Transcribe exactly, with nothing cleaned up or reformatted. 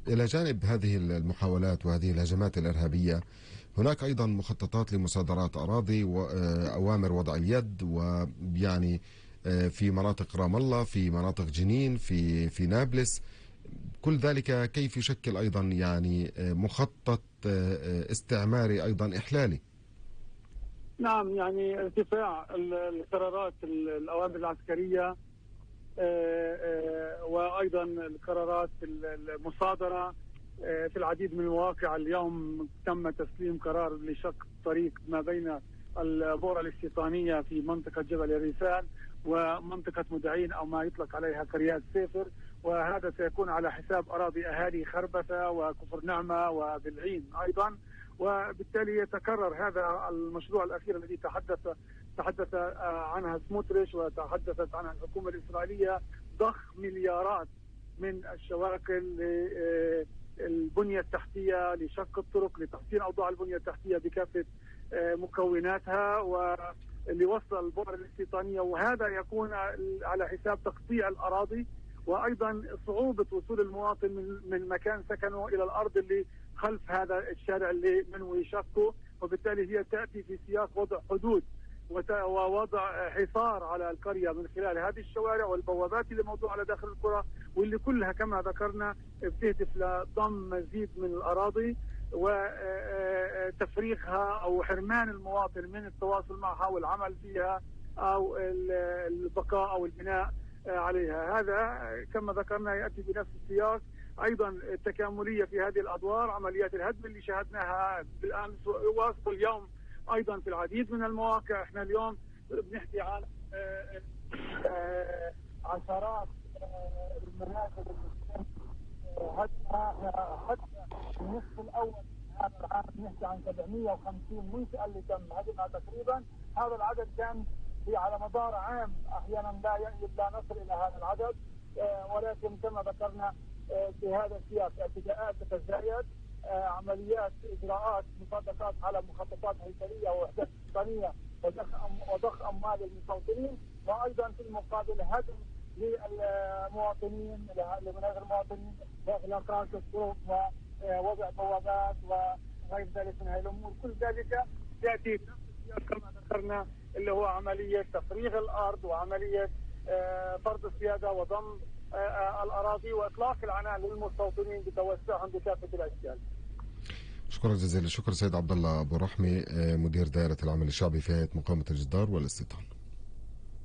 إلى جانب هذه المحاولات وهذه الهجمات الإرهابية، هناك أيضا مخططات لمصادرات أراضي وأوامر وضع اليد، ويعني في مناطق رام الله، في مناطق جنين، في في نابلس. كل ذلك كيف يشكل أيضا يعني مخطط استعماري أيضا إحلالي؟ نعم، يعني ارتفاع القرارات الأوامر العسكرية وأيضا القرارات المصادرة في العديد من المواقع. اليوم تم تسليم قرار لشق طريق ما بين البورة الاستيطانية في منطقة جبل الريسان ومنطقة مدعين أو ما يطلق عليها قريات سيفر، وهذا سيكون على حساب أراضي أهالي خربثة وكفر نعمة وبالعين أيضا. وبالتالي يتكرر هذا المشروع الأخير الذي تحدث تحدث عنها سموتريش وتحدثت عنها الحكومة الإسرائيلية، ضخ مليارات من الشواكل للبنية التحتية، لشق الطرق، لتحسين أوضاع البنية التحتية بكافة مكوناتها، ولوصل البؤر الاستيطانية، وهذا يكون على حساب تقطيع الأراضي وأيضا صعوبة وصول المواطن من, من مكان سكنه إلى الأرض اللي خلف هذا الشارع اللي منوي شقه. وبالتالي هي تأتي في سياق وضع حدود ووضع حصار على القرية من خلال هذه الشوارع والبوابات اللي موضوعة على داخل القرى، واللي كلها كما ذكرنا بتهدف لضم مزيد من الأراضي وتفريغها أو حرمان المواطن من التواصل معها والعمل فيها أو البقاء أو البناء عليها. هذا كما ذكرنا يأتي بنفس السياق. أيضا التكاملية في هذه الأدوار، عمليات الهدم اللي شاهدناها بالأمس واصل اليوم أيضا في العديد من المواقع. احنا اليوم بنحكي عن عشرات المنازل هدمها حتى النصف الأول هذا العام، بنحكي عن سبعمئة وخمسين منشأة اللي تم هدمها تقريبا. هذا العدد كان في على مدار عام أحيانا لا لا نصل إلى هذا العدد، ولكن كما ذكرنا في هذا السياق اعتداءات تتزايد، عمليات إجراءات مصادقات على مخططات هيكلية ووحدات سلطانية وضخ أموال المستوطنين، وأيضا في المقابل هدم للمواطنين لمنازل المواطنين وإغلاقات الطرق ووضع بوابات وغير ذلك من هذه الأمور. كل ذلك يأتي كما ذكرنا اللي هو عملية تفريغ الأرض وعملية فرض السيادة وضم الأراضي وإطلاق العنان للمستوطنين بتوسعهم بكافة الأشكال. شكرا جزيلا. شكرا سيد عبد الله أبو رحمة، مدير دائرة العمل الشعبي في هيئة مقاومة الجدار والاستيطان.